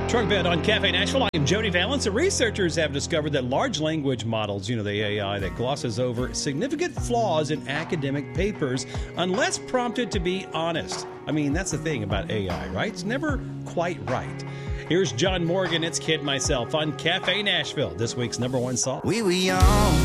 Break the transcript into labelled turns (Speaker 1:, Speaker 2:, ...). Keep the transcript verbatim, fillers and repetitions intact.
Speaker 1: Truck Bed on Cafe Nashville. I am Jody Valance. The researchers have discovered that large language models, you know, the A I that glosses over significant flaws in academic papers unless prompted to be honest. I mean, that's the thing about A I, right? It's never quite right. Here's John Morgan. It's Kid Myself on Cafe Nashville, this week's number one song.
Speaker 2: We were young,